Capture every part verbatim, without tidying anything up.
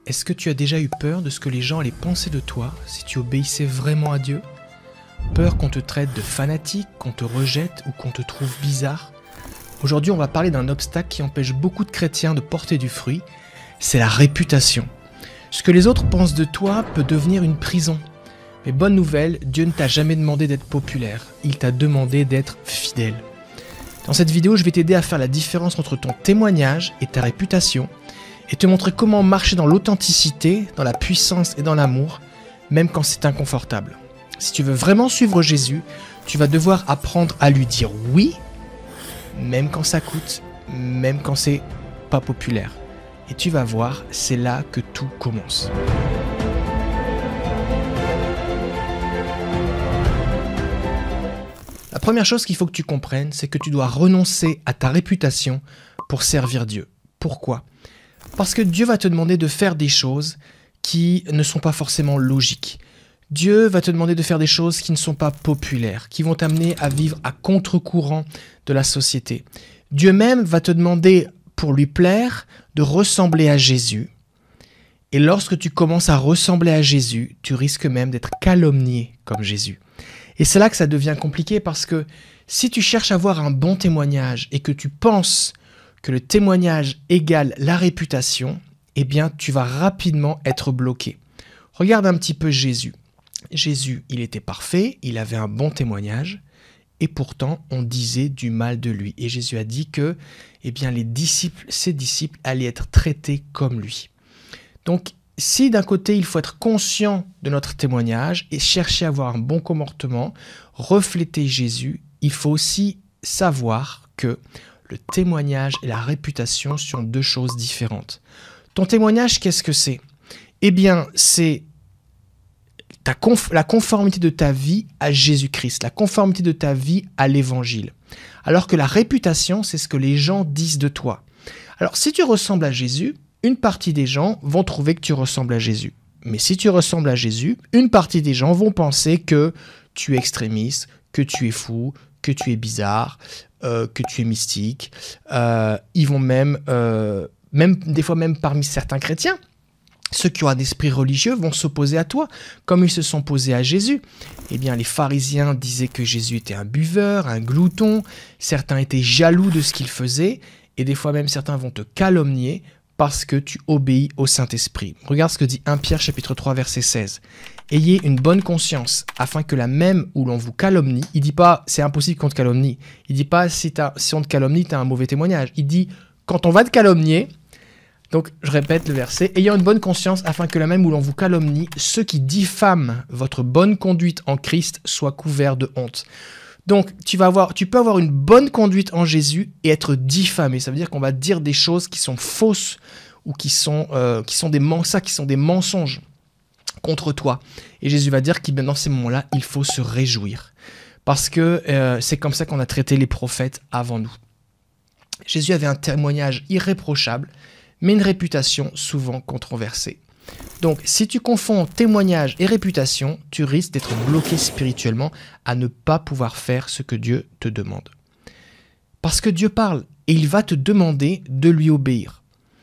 Est-ce que tu as déjà eu peur de ce que les gens allaient penser de toi si tu obéissais vraiment à Dieu? Peur qu'on te traite de fanatique, qu'on te rejette ou qu'on te trouve bizarre? Aujourd'hui, on va parler d'un obstacle qui empêche beaucoup de chrétiens de porter du fruit, c'est la réputation. Ce que les autres pensent de toi peut devenir une prison. Mais bonne nouvelle, Dieu ne t'a jamais demandé d'être populaire, il t'a demandé d'être fidèle. Dans cette vidéo, je vais t'aider à faire la différence entre ton témoignage et ta réputation, et te montrer comment marcher dans l'authenticité, dans la puissance et dans l'amour, même quand c'est inconfortable. Si tu veux vraiment suivre Jésus, tu vas devoir apprendre à lui dire oui, même quand ça coûte, même quand c'est pas populaire. Et tu vas voir, c'est là que tout commence. La première chose qu'il faut que tu comprennes, c'est que tu dois renoncer à ta réputation pour servir Dieu. Pourquoi ? Parce que Dieu va te demander de faire des choses qui ne sont pas forcément logiques. Dieu va te demander de faire des choses qui ne sont pas populaires, qui vont t'amener à vivre à contre-courant de la société. Dieu même va te demander, pour lui plaire, de ressembler à Jésus. Et lorsque tu commences à ressembler à Jésus, tu risques même d'être calomnié comme Jésus. Et c'est là que ça devient compliqué parce que si tu cherches à avoir un bon témoignage et que tu penses que le témoignage égale la réputation, eh bien tu vas rapidement être bloqué. Regarde un petit peu Jésus. Jésus, il était parfait, il avait un bon témoignage, et pourtant on disait du mal de lui. Et Jésus a dit que eh bien, les disciples, ses disciples allaient être traités comme lui. Donc si d'un côté il faut être conscient de notre témoignage et chercher à avoir un bon comportement, refléter Jésus, il faut aussi savoir que le témoignage et la réputation sont deux choses différentes. Ton témoignage, qu'est-ce que c'est ? Eh bien, c'est ta conf- la conformité de ta vie à Jésus-Christ, la conformité de ta vie à l'Évangile. Alors que la réputation, c'est ce que les gens disent de toi. Alors, si tu ressembles à Jésus, une partie des gens vont trouver que tu ressembles à Jésus. Mais si tu ressembles à Jésus, une partie des gens vont penser que tu es extrémiste, que tu es fou, que tu es bizarre, euh, que tu es mystique. Euh, ils vont même, euh, même, des fois même parmi certains chrétiens, ceux qui ont un esprit religieux vont s'opposer à toi, comme ils se sont opposés à Jésus. Eh bien, les pharisiens disaient que Jésus était un buveur, un glouton. Certains étaient jaloux de ce qu'il faisait. Et des fois même, certains vont te calomnier parce que tu obéis au Saint-Esprit. Regarde ce que dit premier Pierre chapitre trois, verset seize. Ayez une bonne conscience, afin que la même où l'on vous calomnie, il dit pas c'est impossible qu'on te calomnie, il dit pas si, t'as, si on te calomnie, tu as un mauvais témoignage, il dit quand on va te calomnier, donc je répète le verset, ayant une bonne conscience, afin que la même où l'on vous calomnie, ceux qui diffament votre bonne conduite en Christ soient couverts de honte. Donc, tu, vas avoir, tu peux avoir une bonne conduite en Jésus et être diffamé. Ça veut dire qu'on va dire des choses qui sont fausses ou qui sont, euh, qui sont des mensonges, qui sont des mensonges contre toi. Et Jésus va dire que dans ces moments-là, il faut se réjouir. Parce que euh, c'est comme ça qu'on a traité les prophètes avant nous. Jésus avait un témoignage irréprochable, mais une réputation souvent controversée. Donc, si tu confonds témoignage et réputation, tu risques d'être bloqué spirituellement à ne pas pouvoir faire ce que Dieu te demande. Parce que Dieu parle et il va te demander de lui obéir.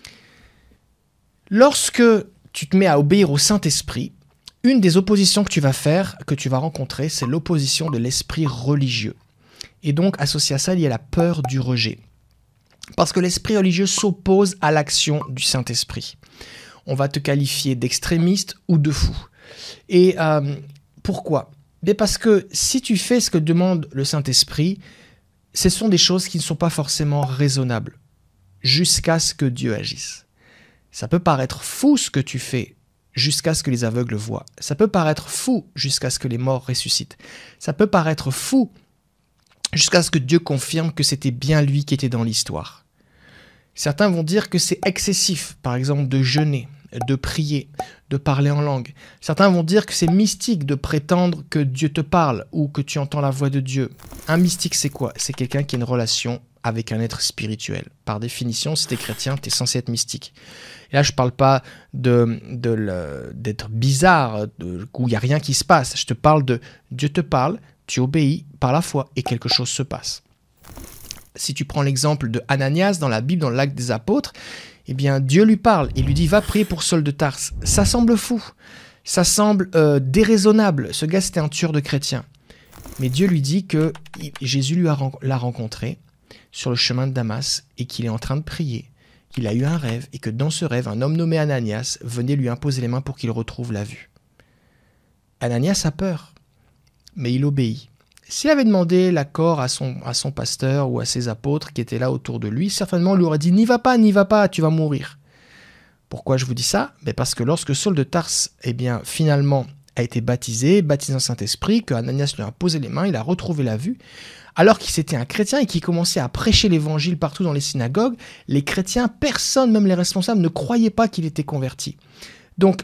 Lorsque tu te mets à obéir au Saint-Esprit, une des oppositions que tu vas faire, que tu vas rencontrer, c'est l'opposition de l'esprit religieux. Et donc, associé à ça, il y a la peur du rejet. Parce que l'esprit religieux s'oppose à l'action du Saint-Esprit. On va te qualifier d'extrémiste ou de fou. Et euh, pourquoi ? Mais parce que si tu fais ce que demande le Saint-Esprit, ce sont des choses qui ne sont pas forcément raisonnables, jusqu'à ce que Dieu agisse. Ça peut paraître fou ce que tu fais, jusqu'à ce que les aveugles voient. Ça peut paraître fou jusqu'à ce que les morts ressuscitent. Ça peut paraître fou jusqu'à ce que Dieu confirme que c'était bien lui qui était dans l'histoire. Certains vont dire que c'est excessif, par exemple, de jeûner, de prier, de parler en langue. Certains vont dire que c'est mystique de prétendre que Dieu te parle ou que tu entends la voix de Dieu. Un mystique, c'est quoi ? C'est quelqu'un qui a une relation avec un être spirituel. Par définition, si tu es chrétien, tu es censé être mystique. Et là, je ne parle pas de, de le, d'être bizarre, de, où il n'y a rien qui se passe. Je te parle de Dieu te parle, tu obéis par la foi et quelque chose se passe. Si tu prends l'exemple de Ananias dans la Bible, dans l'Acte des Apôtres, eh bien Dieu lui parle et lui dit « Va prier pour Saul de Tarse ». Ça semble fou, ça semble euh, déraisonnable. Ce gars, c'était un tueur de chrétiens. Mais Dieu lui dit que Jésus lui a, l'a rencontré sur le chemin de Damas et qu'il est en train de prier. Il a eu un rêve et que dans ce rêve, un homme nommé Ananias venait lui imposer les mains pour qu'il retrouve la vue. Ananias a peur, mais il obéit. S'il avait demandé l'accord à son, à son pasteur ou à ses apôtres qui étaient là autour de lui, certainement on lui aurait dit « N'y va pas, n'y va pas, tu vas mourir ». Pourquoi je vous dis ça? Mais parce que lorsque Saul de Tarse, eh bien, finalement, a été baptisé, baptisé en Saint-Esprit, que Ananias lui a posé les mains, il a retrouvé la vue, alors qu'il était un chrétien et qu'il commençait à prêcher l'évangile partout dans les synagogues, les chrétiens, personne, même les responsables, ne croyaient pas qu'il était converti. Donc,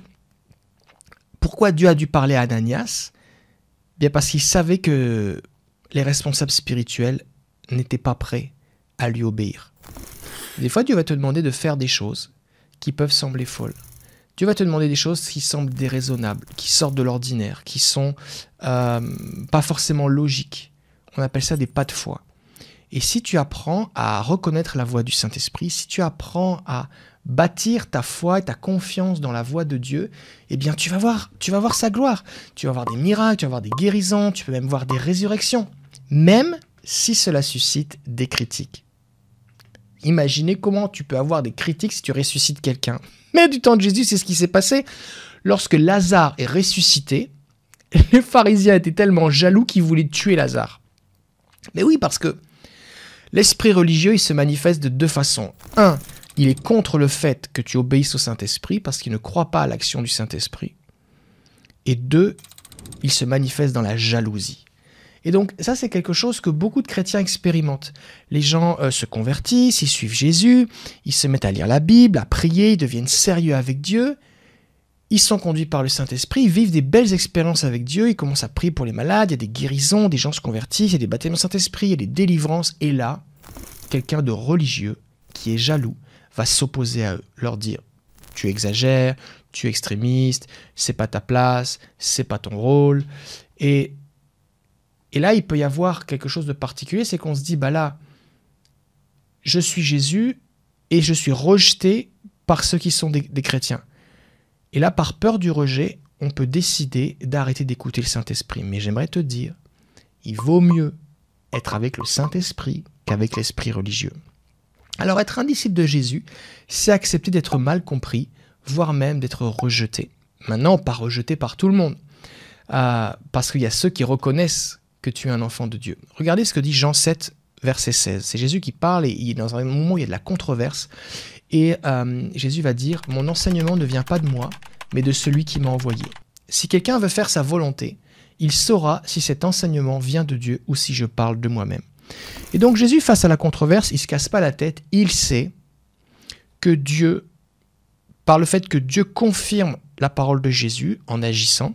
pourquoi Dieu a dû parler à Ananias? Bien parce qu'il savait que les responsables spirituels n'étaient pas prêts à lui obéir. Des fois, Dieu va te demander de faire des choses qui peuvent sembler folles. Dieu va te demander des choses qui semblent déraisonnables, qui sortent de l'ordinaire, qui sont euh, pas forcément logiques. On appelle ça des pas de foi. Et si tu apprends à reconnaître la voix du Saint-Esprit, si tu apprends à bâtir ta foi et ta confiance dans la voix de Dieu, eh bien tu vas voir, tu vas voir sa gloire. Tu vas voir des miracles, tu vas voir des guérisons, tu peux même voir des résurrections, même si cela suscite des critiques. Imaginez comment tu peux avoir des critiques si tu ressuscites quelqu'un. Mais du temps de Jésus, c'est ce qui s'est passé. Lorsque Lazare est ressuscité, les pharisiens étaient tellement jaloux qu'ils voulaient tuer Lazare. Mais oui, parce que l'esprit religieux, il se manifeste de deux façons. Un, il est contre le fait que tu obéisses au Saint-Esprit parce qu'il ne croit pas à l'action du Saint-Esprit. Et deux, il se manifeste dans la jalousie. Et donc, ça, c'est quelque chose que beaucoup de chrétiens expérimentent. Les gens euh, se convertissent, ils suivent Jésus, ils se mettent à lire la Bible, à prier, ils deviennent sérieux avec Dieu. Ils sont conduits par le Saint-Esprit, ils vivent des belles expériences avec Dieu, ils commencent à prier pour les malades, il y a des guérisons, des gens se convertissent, il y a des baptêmes au Saint-Esprit, il y a des délivrances. Et là, quelqu'un de religieux qui est jaloux va s'opposer à eux, leur dire « Tu exagères, tu es extrémiste, c'est pas ta place, c'est pas ton rôle. » Et Et là, il peut y avoir quelque chose de particulier, c'est qu'on se dit, bah là, je suis Jésus et je suis rejeté par ceux qui sont des, des chrétiens. Et là, par peur du rejet, on peut décider d'arrêter d'écouter le Saint-Esprit. Mais j'aimerais te dire, il vaut mieux être avec le Saint-Esprit qu'avec l'esprit religieux. Alors, être un disciple de Jésus, c'est accepter d'être mal compris, voire même d'être rejeté. Maintenant, pas rejeté par tout le monde, euh, parce qu'il y a ceux qui reconnaissent que tu es un enfant de Dieu. Regardez ce que dit Jean sept, verset seize. C'est Jésus qui parle et il est dans un moment où il y a de la controverse. Et euh, Jésus va dire « Mon enseignement ne vient pas de moi, mais de celui qui m'a envoyé. Si quelqu'un veut faire sa volonté, il saura si cet enseignement vient de Dieu ou si je parle de moi-même. » Et donc Jésus, face à la controverse, il ne se casse pas la tête. Il sait que Dieu, par le fait que Dieu confirme la parole de Jésus en agissant,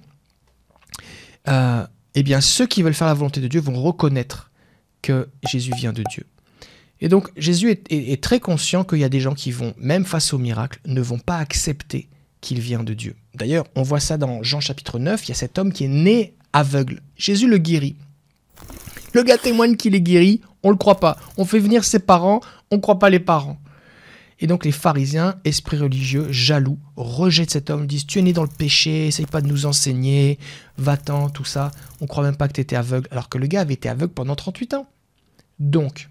euh, eh bien, ceux qui veulent faire la volonté de Dieu vont reconnaître que Jésus vient de Dieu. Et donc, Jésus est, est, est très conscient qu'il y a des gens qui vont, même face au miracle, ne vont pas accepter qu'il vient de Dieu. D'ailleurs, on voit ça dans Jean chapitre neuf, il y a cet homme qui est né aveugle. Jésus le guérit. Le gars témoigne qu'il est guéri, on ne le croit pas. On fait venir ses parents, on ne croit pas les parents. Et donc les pharisiens, esprits religieux, jaloux, rejettent cet homme, disent « Tu es né dans le péché, essaye pas de nous enseigner, va-t'en, tout ça. On ne croit même pas que tu étais aveugle. » Alors que le gars avait été aveugle pendant trente-huit ans. Donc,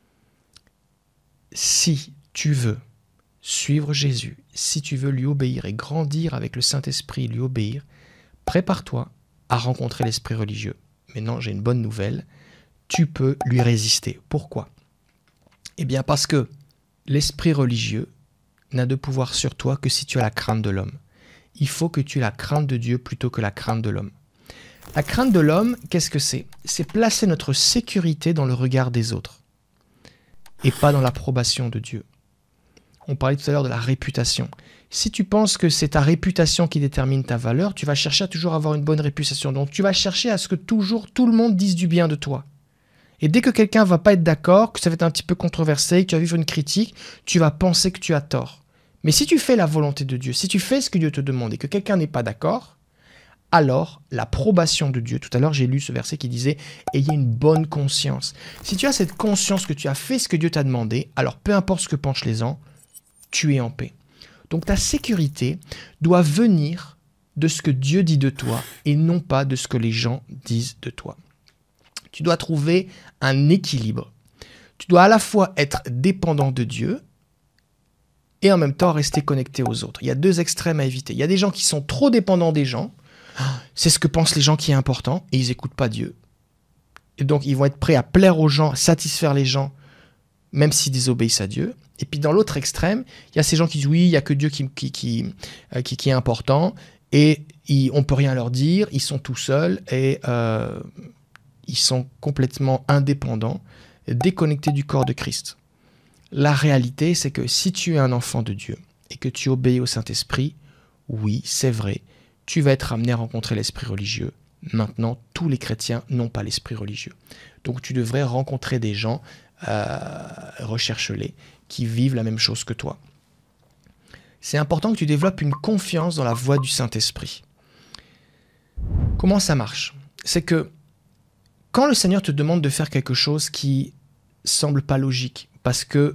si tu veux suivre Jésus, si tu veux lui obéir et grandir avec le Saint-Esprit, lui obéir, prépare-toi à rencontrer l'esprit religieux. Maintenant, j'ai une bonne nouvelle, tu peux lui résister. Pourquoi? Eh bien parce que l'esprit religieux n'a de pouvoir sur toi que si tu as la crainte de l'homme. Il faut que tu aies la crainte de Dieu plutôt que la crainte de l'homme. La crainte de l'homme, qu'est-ce que c'est? C'est placer notre sécurité dans le regard des autres et pas dans l'approbation de Dieu. On parlait tout à l'heure de la réputation. Si tu penses que c'est ta réputation qui détermine ta valeur, tu vas chercher à toujours avoir une bonne réputation. Donc tu vas chercher à ce que toujours tout le monde dise du bien de toi. Et dès que quelqu'un ne va pas être d'accord, que ça va être un petit peu controversé, que tu vas vivre une critique, tu vas penser que tu as tort. Mais si tu fais la volonté de Dieu, si tu fais ce que Dieu te demande et que quelqu'un n'est pas d'accord, alors l'approbation de Dieu, tout à l'heure j'ai lu ce verset qui disait « Ayez une bonne conscience ». Si tu as cette conscience que tu as fait ce que Dieu t'a demandé, alors peu importe ce que pensent les gens, tu es en paix. Donc ta sécurité doit venir de ce que Dieu dit de toi et non pas de ce que les gens disent de toi. Tu dois trouver un équilibre. Tu dois à la fois être dépendant de Dieu et en même temps rester connecté aux autres. Il y a deux extrêmes à éviter. Il y a des gens qui sont trop dépendants des gens. C'est ce que pensent les gens qui est important et ils n'écoutent pas Dieu. Et donc ils vont être prêts à plaire aux gens, satisfaire les gens, même s'ils désobéissent à Dieu. Et puis dans l'autre extrême, il y a ces gens qui disent oui, il n'y a que Dieu qui, qui, qui, euh, qui, qui est important et ils, on ne peut rien leur dire, ils sont tout seuls et euh, ils sont complètement indépendants, déconnectés du corps de Christ. La réalité, c'est que si tu es un enfant de Dieu et que tu obéis au Saint-Esprit, oui, c'est vrai, tu vas être amené à rencontrer l'esprit religieux. Maintenant, tous les chrétiens n'ont pas l'esprit religieux. Donc tu devrais rencontrer des gens, euh, recherche-les, qui vivent la même chose que toi. C'est important que tu développes une confiance dans la voix du Saint-Esprit. Comment ça marche? C'est que quand le Seigneur te demande de faire quelque chose qui semble pas logique, parce que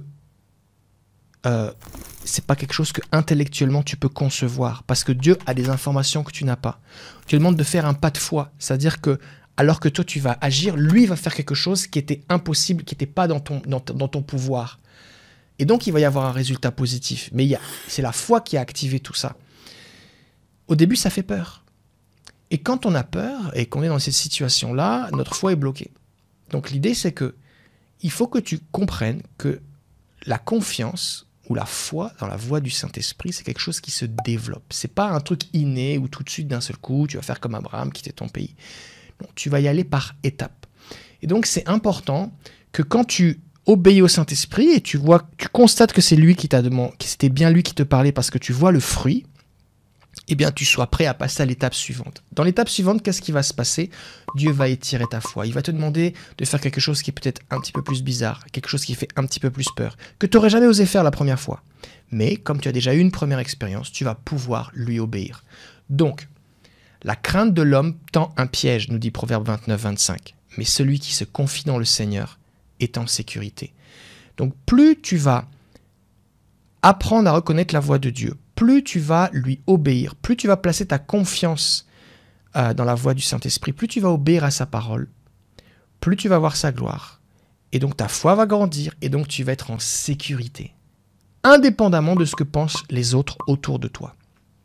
euh, c'est pas quelque chose que intellectuellement tu peux concevoir, parce que Dieu a des informations que tu n'as pas. Tu te demandes de faire un pas de foi, c'est-à-dire que alors que toi tu vas agir, lui va faire quelque chose qui était impossible, qui n'était pas dans ton, dans, dans ton pouvoir. Et donc il va y avoir un résultat positif. Mais il y a, c'est la foi qui a activé tout ça. Au début, ça fait peur. Et quand on a peur et qu'on est dans cette situation-là, notre foi est bloquée. Donc l'idée, c'est que il faut que tu comprennes que la confiance ou la foi dans la voix du Saint-Esprit, c'est quelque chose qui se développe. C'est pas un truc inné où tout de suite, d'un seul coup, tu vas faire comme Abraham, quitter ton pays. Non, tu vas y aller par étapes. Et donc, c'est important que quand tu obéis au Saint-Esprit et tu vois, tu constates que c'est lui qui t'a demandé, que c'était bien lui qui te parlait parce que tu vois le fruit, eh bien, tu sois prêt à passer à l'étape suivante. Dans l'étape suivante, qu'est-ce qui va se passer? Dieu va étirer ta foi. Il va te demander de faire quelque chose qui est peut-être un petit peu plus bizarre, quelque chose qui fait un petit peu plus peur, que tu n'aurais jamais osé faire la première fois. Mais comme tu as déjà eu une première expérience, tu vas pouvoir lui obéir. Donc, la crainte de l'homme tend un piège, nous dit Proverbe vingt-neuf vingt-cinq. Mais celui qui se confie dans le Seigneur est en sécurité. Donc, plus tu vas apprendre à reconnaître la voix de Dieu, plus tu vas lui obéir, plus tu vas placer ta confiance euh, dans la voix du Saint-Esprit, plus tu vas obéir à sa parole, plus tu vas voir sa gloire. Et donc ta foi va grandir et donc tu vas être en sécurité, indépendamment de ce que pensent les autres autour de toi.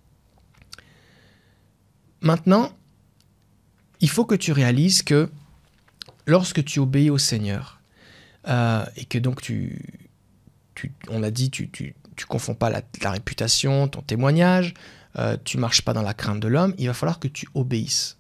Maintenant, il faut que tu réalises que lorsque tu obéis au Seigneur euh, et que donc tu, tu on a dit, tu... tu tu ne confonds pas la, la réputation, ton témoignage, euh, tu ne marches pas dans la crainte de l'homme, il va falloir que tu obéisses.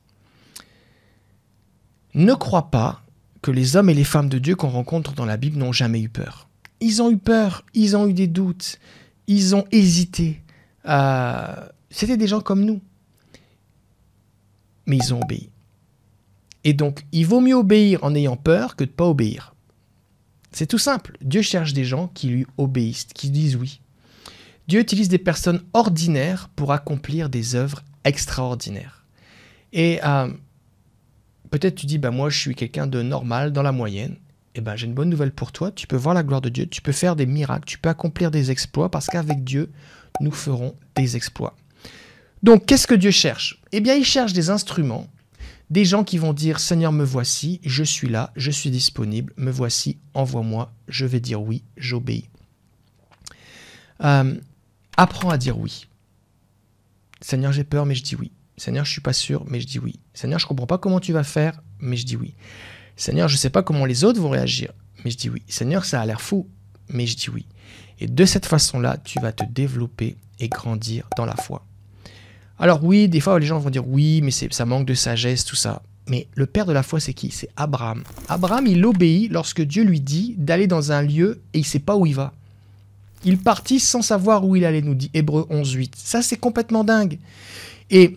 Ne crois pas que les hommes et les femmes de Dieu qu'on rencontre dans la Bible n'ont jamais eu peur. Ils ont eu peur, ils ont eu des doutes, ils ont hésité. Euh, c'était des gens comme nous. Mais ils ont obéi. Et donc, il vaut mieux obéir en ayant peur que de ne pas obéir. C'est tout simple. Dieu cherche des gens qui lui obéissent, qui disent oui. Dieu utilise des personnes ordinaires pour accomplir des œuvres extraordinaires. Et euh, peut-être tu dis, bah, moi je suis quelqu'un de normal, dans la moyenne. Eh ben, j'ai une bonne nouvelle pour toi, tu peux voir la gloire de Dieu, tu peux faire des miracles, tu peux accomplir des exploits, parce qu'avec Dieu, nous ferons des exploits. Donc, qu'est-ce que Dieu cherche? Eh bien, il cherche des instruments, des gens qui vont dire, Seigneur, me voici, je suis là, je suis disponible, me voici, envoie-moi, je vais dire oui, j'obéis. Euh, apprends à dire oui. Seigneur, j'ai peur, mais je dis oui. Seigneur, je suis pas sûr, mais je dis oui. Seigneur, je comprends pas comment tu vas faire, mais je dis oui. Seigneur, je sais pas comment les autres vont réagir, mais je dis oui. Seigneur, ça a l'air fou, mais je dis oui. Et de cette façon-là, tu vas te développer et grandir dans la foi. Alors oui, des fois, les gens vont dire oui, mais c'est, ça manque de sagesse, tout ça. Mais le père de la foi, c'est qui? C'est Abraham. Abraham, il obéit lorsque Dieu lui dit d'aller dans un lieu et il sait pas où il va. Il partit sans savoir où il allait, nous dit Hébreux onze huit. Ça, c'est complètement dingue. Et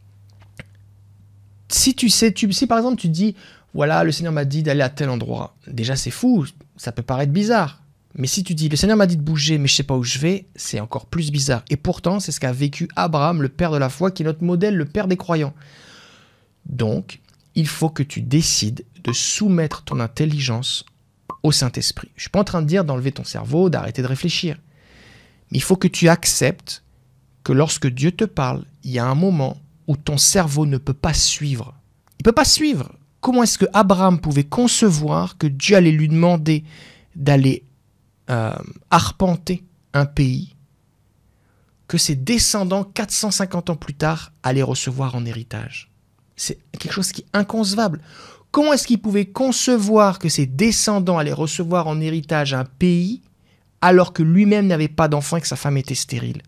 si tu sais, tu, si par exemple tu dis, voilà, le Seigneur m'a dit d'aller à tel endroit, déjà c'est fou, ça peut paraître bizarre. Mais si tu dis, le Seigneur m'a dit de bouger, mais je ne sais pas où je vais, c'est encore plus bizarre. Et pourtant, c'est ce qu'a vécu Abraham, le père de la foi, qui est notre modèle, le père des croyants. Donc, il faut que tu décides de soumettre ton intelligence au Saint-Esprit. Je ne suis pas en train de dire d'enlever ton cerveau, d'arrêter de réfléchir. Mais il faut que tu acceptes que lorsque Dieu te parle, il y a un moment où ton cerveau ne peut pas suivre. Il ne peut pas suivre. Comment est-ce que Abraham pouvait concevoir que Dieu allait lui demander d'aller euh, arpenter un pays que ses descendants, quatre cent cinquante ans plus tard, allaient recevoir en héritage? C'est quelque chose qui est inconcevable. Comment est-ce qu'il pouvait concevoir que ses descendants allaient recevoir en héritage un pays alors que lui-même n'avait pas d'enfant et que sa femme était stérile?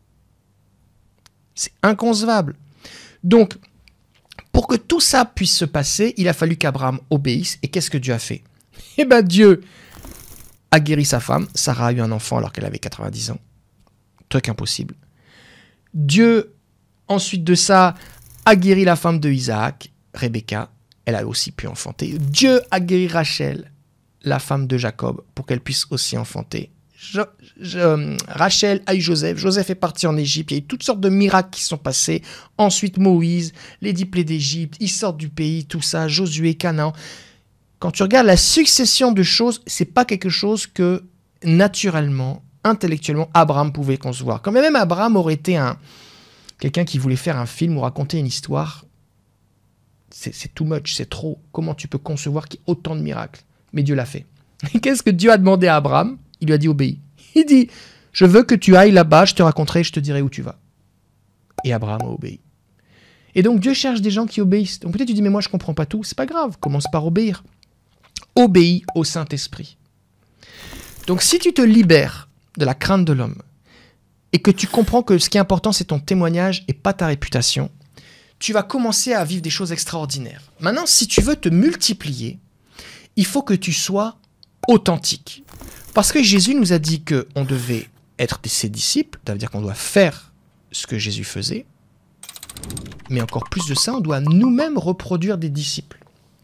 C'est inconcevable. Donc, pour que tout ça puisse se passer, il a fallu qu'Abraham obéisse. Et qu'est-ce que Dieu a fait? Eh bien, Dieu a guéri sa femme. Sarah a eu un enfant alors qu'elle avait quatre-vingt-dix ans. Truc impossible. Dieu, ensuite de ça, a guéri la femme de Isaac, Rebecca. Elle a aussi pu enfanter. Dieu a guéri Rachel, la femme de Jacob, pour qu'elle puisse aussi enfanter. Je, je, Rachel a eu Joseph. Joseph est parti en Égypte. Il y a eu toutes sortes de miracles qui sont passés. Ensuite, Moïse, les dix plaies d'Égypte, ils sortent du pays, tout ça, Josué, Canaan. Quand tu regardes la succession de choses, c'est pas quelque chose que naturellement, intellectuellement, Abraham pouvait concevoir. Quand même Abraham aurait été un quelqu'un qui voulait faire un film ou raconter une histoire, c'est, c'est too much, c'est trop. Comment tu peux concevoir qu'il y ait autant de miracles? Mais Dieu l'a fait. Et qu'est-ce que Dieu a demandé à Abraham? Il lui a dit obéis. Il dit, je veux que tu ailles là-bas, je te raconterai, je te dirai où tu vas. Et Abraham a obéi. Et donc Dieu cherche des gens qui obéissent. Donc peut-être tu dis, mais moi je ne comprends pas tout. C'est pas grave, commence par obéir. Obéis au Saint-Esprit. Donc si tu te libères de la crainte de l'homme et que tu comprends que ce qui est important, c'est ton témoignage et pas ta réputation, tu vas commencer à vivre des choses extraordinaires. Maintenant, si tu veux te multiplier, il faut que tu sois authentique. Parce que Jésus nous a dit qu'on devait être ses disciples, ça veut dire qu'on doit faire ce que Jésus faisait, mais encore plus de ça, on doit nous-mêmes reproduire des disciples.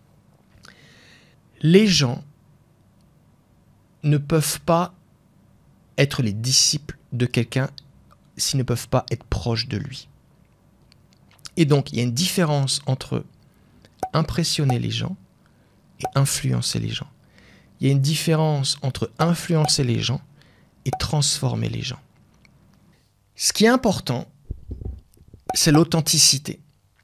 Les gens ne peuvent pas être les disciples de quelqu'un s'ils ne peuvent pas être proches de lui. Et donc, il y a une différence entre impressionner les gens et influencer les gens. Il y a une différence entre influencer les gens et transformer les gens. Ce qui est important, c'est l'authenticité.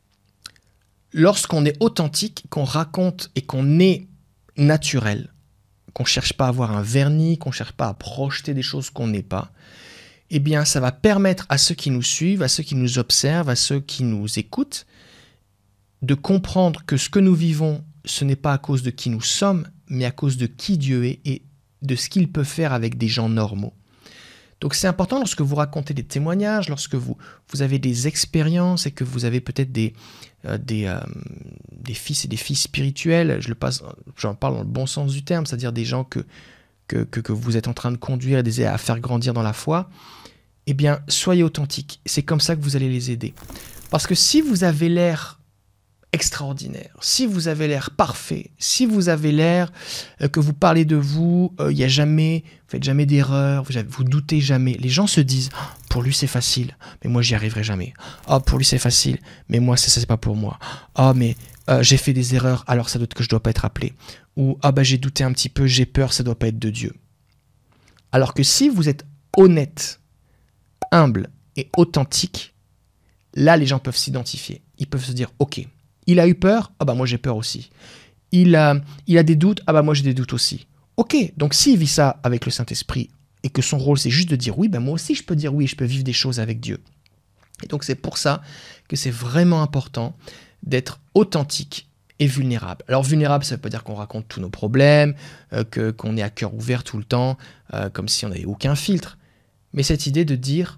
Lorsqu'on est authentique, qu'on raconte et qu'on est naturel, qu'on ne cherche pas à avoir un vernis, qu'on ne cherche pas à projeter des choses qu'on n'est pas, eh bien, ça va permettre à ceux qui nous suivent, à ceux qui nous observent, à ceux qui nous écoutent, de comprendre que ce que nous vivons, ce n'est pas à cause de qui nous sommes, mais à cause de qui Dieu est et de ce qu'il peut faire avec des gens normaux. Donc c'est important lorsque vous racontez des témoignages, lorsque vous, vous avez des expériences et que vous avez peut-être des, euh, des, euh, des fils et des filles spirituels, je le passe, j'en parle dans le bon sens du terme, c'est-à-dire des gens que, que, que, que vous êtes en train de conduire et des, à faire grandir dans la foi, eh bien soyez authentiques. C'est comme ça que vous allez les aider. Parce que si vous avez l'air extraordinaire, si vous avez l'air parfait, si vous avez l'air euh, que vous parlez de vous, il euh, y a jamais, vous faites jamais d'erreur, vous, vous doutez jamais. Les gens se disent, oh, pour lui c'est facile, mais moi j'y arriverai jamais. Oh, pour lui c'est facile, mais moi ça c'est pas pour moi. Oh, mais euh, j'ai fait des erreurs, alors ça doit être que je dois pas être appelé. Ou ah bah j'ai douté un petit peu, j'ai peur, ça doit pas être de Dieu. Alors que si vous êtes honnête, humble et authentique, là les gens peuvent s'identifier. Ils peuvent se dire, ok. Il a eu peur? Ah bah moi j'ai peur aussi. Il a, il a des doutes? Ah bah moi j'ai des doutes aussi. Ok, donc s'il vit ça avec le Saint-Esprit et que son rôle c'est juste de dire oui, ben moi aussi je peux dire oui, je peux vivre des choses avec Dieu. Et donc c'est pour ça que c'est vraiment important d'être authentique et vulnérable. Alors vulnérable, ça ne veut pas dire qu'on raconte tous nos problèmes, euh, que, qu'on est à cœur ouvert tout le temps, euh, comme si on n'avait aucun filtre. Mais cette idée de dire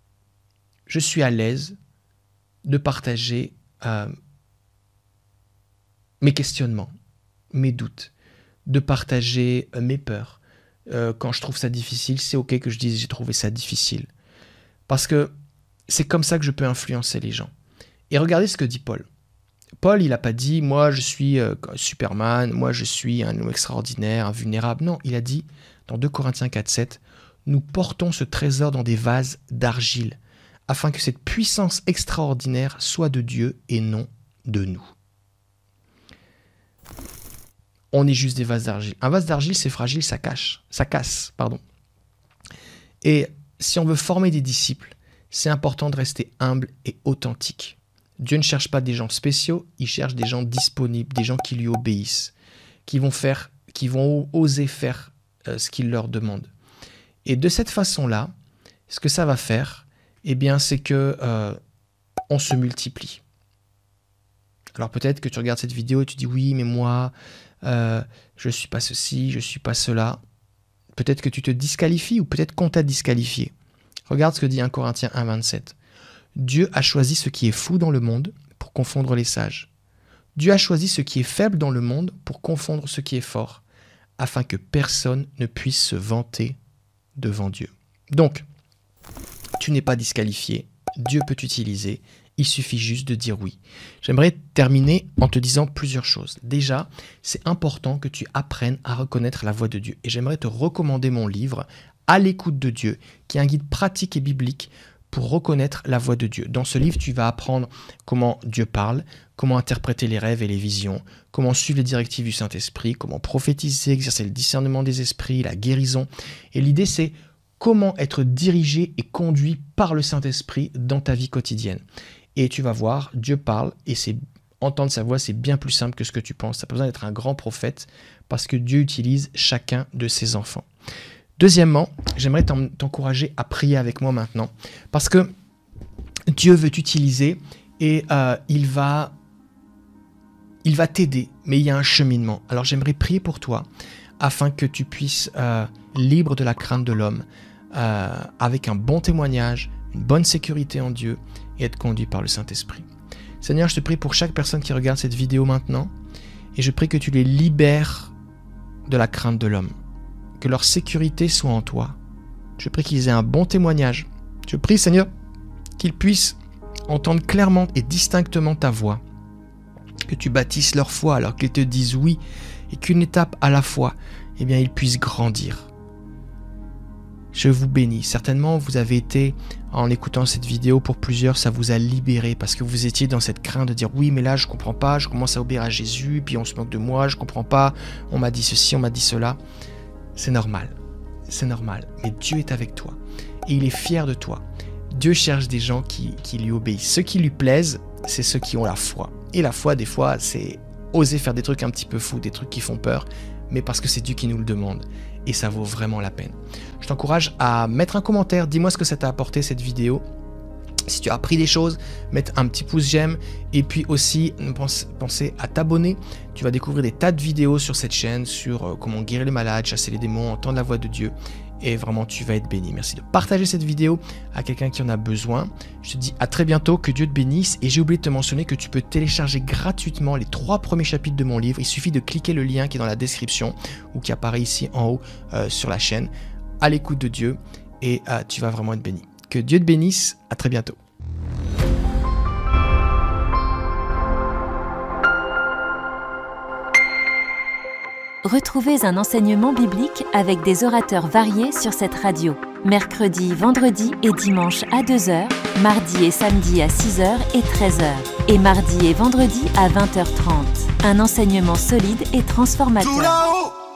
je suis à l'aise de partager euh, mes questionnements, mes doutes, de partager euh, mes peurs. Euh, quand je trouve ça difficile, c'est ok que je dise j'ai trouvé ça difficile. Parce que c'est comme ça que je peux influencer les gens. Et regardez ce que dit Paul. Paul, il n'a pas dit moi je suis euh, Superman, moi je suis un homme extraordinaire, invulnérable. Non, il a dit dans deux Corinthiens quatre sept, nous portons ce trésor dans des vases d'argile, afin que cette puissance extraordinaire soit de Dieu et non de nous. On est juste des vases d'argile. Un vase d'argile, c'est fragile, ça cache, ça casse, pardon. Et si on veut former des disciples, c'est important de rester humble et authentique. Dieu ne cherche pas des gens spéciaux, il cherche des gens disponibles, des gens qui lui obéissent, qui vont faire, qui vont oser faire euh, ce qu'il leur demande. Et de cette façon-là, ce que ça va faire, eh bien, c'est que euh, on se multiplie. Alors peut-être que tu regardes cette vidéo et tu dis oui, mais moi, euh, je ne suis pas ceci, je ne suis pas cela. Peut-être que tu te disqualifies ou peut-être qu'on t'a disqualifié. Regarde ce que dit premier Corinthiens un, vingt-sept. Dieu a choisi ce qui est fou dans le monde pour confondre les sages. Dieu a choisi ce qui est faible dans le monde pour confondre ce qui est fort, afin que personne ne puisse se vanter devant Dieu. Donc, tu n'es pas disqualifié, Dieu peut t'utiliser, il suffit juste de dire oui. J'aimerais terminer en te disant plusieurs choses. Déjà, c'est important que tu apprennes à reconnaître la voix de Dieu. Et j'aimerais te recommander mon livre « À l'écoute de Dieu », qui est un guide pratique et biblique pour reconnaître la voix de Dieu. Dans ce livre, tu vas apprendre comment Dieu parle, comment interpréter les rêves et les visions, comment suivre les directives du Saint-Esprit, comment prophétiser, exercer le discernement des esprits, la guérison. Et l'idée, c'est comment être dirigé et conduit par le Saint-Esprit dans ta vie quotidienne. Et tu vas voir, Dieu parle, et c'est, entendre sa voix, c'est bien plus simple que ce que tu penses. Tu n'as pas besoin d'être un grand prophète, parce que Dieu utilise chacun de ses enfants. Deuxièmement, j'aimerais t'encourager à prier avec moi maintenant, parce que Dieu veut t'utiliser, et euh, il va, il va t'aider, mais il y a un cheminement. Alors j'aimerais prier pour toi, afin que tu puisses, euh, libre de la crainte de l'homme, euh, avec un bon témoignage, une bonne sécurité en Dieu, et être conduit par le Saint-Esprit. Seigneur, je te prie pour chaque personne qui regarde cette vidéo maintenant, et je prie que tu les libères de la crainte de l'homme, que leur sécurité soit en toi. Je prie qu'ils aient un bon témoignage. Je prie, Seigneur, qu'ils puissent entendre clairement et distinctement ta voix, que tu bâtisses leur foi alors qu'ils te disent oui, et qu'une étape à la fois, eh bien, ils puissent grandir. Je vous bénis. Certainement, vous avez été, en écoutant cette vidéo, pour plusieurs, ça vous a libéré parce que vous étiez dans cette crainte de dire « Oui, mais là, je comprends pas, je commence à obéir à Jésus, puis on se moque de moi, je comprends pas, on m'a dit ceci, on m'a dit cela. » C'est normal, c'est normal. Mais Dieu est avec toi et il est fier de toi. Dieu cherche des gens qui, qui lui obéissent. Ceux qui lui plaisent, c'est ceux qui ont la foi. Et la foi, des fois, c'est oser faire des trucs un petit peu fous, des trucs qui font peur, mais parce que c'est Dieu qui nous le demande. Et ça vaut vraiment la peine. Je t'encourage à mettre un commentaire, dis-moi ce que ça t'a apporté cette vidéo. Si tu as appris des choses, mettre un petit pouce j'aime et puis aussi pense, pensez à t'abonner. Tu vas découvrir des tas de vidéos sur cette chaîne sur euh, comment guérir les malades, chasser les démons, entendre la voix de Dieu et vraiment tu vas être béni. Merci de partager cette vidéo à quelqu'un qui en a besoin. Je te dis à très bientôt, que Dieu te bénisse et j'ai oublié de te mentionner que tu peux télécharger gratuitement les trois premiers chapitres de mon livre. Il suffit de cliquer le lien qui est dans la description ou qui apparaît ici en haut euh, sur la chaîne. À l'écoute de Dieu et euh, tu vas vraiment être béni. Que Dieu te bénisse, à très bientôt. Retrouvez un enseignement biblique avec des orateurs variés sur cette radio. Mercredi, vendredi et dimanche à deux heures, mardi et samedi à six heures et treize heures, et mardi et vendredi à vingt heures trente. Un enseignement solide et transformateur.